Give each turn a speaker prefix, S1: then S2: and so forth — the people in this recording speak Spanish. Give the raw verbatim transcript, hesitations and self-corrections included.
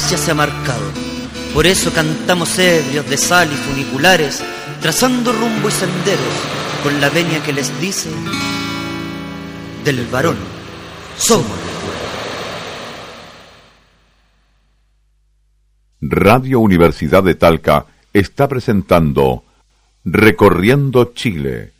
S1: ya se ha marcado. Por eso cantamos ebrios de sal y funiculares, trazando rumbo y senderos con la venia que les dice: del varón somos del pueblo.
S2: Radio Universidad de Talca está presentando Recorriendo Chile,